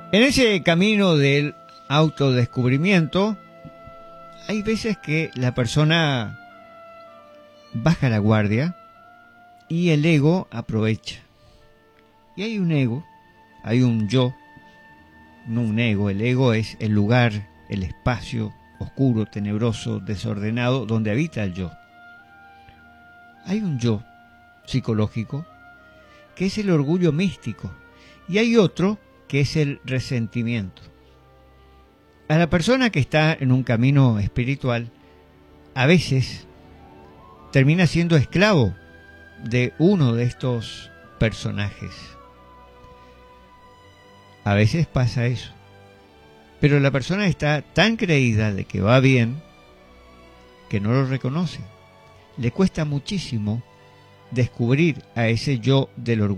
En ese camino del autodescubrimiento, hay veces que la persona baja la guardia y el ego aprovecha. Y hay un ego, hay un yo, no un ego. El ego es el lugar, el espacio oscuro, tenebroso, desordenado, donde habita el yo. Hay un yo psicológico, que es el orgullo místico, y hay otro que es el resentimiento. A la persona que está en un camino espiritual, a veces termina siendo esclavo de uno de estos personajes. A veces pasa eso. Pero la persona está tan creída de que va bien que no lo reconoce. Le cuesta muchísimo descubrir a ese yo del orgullo.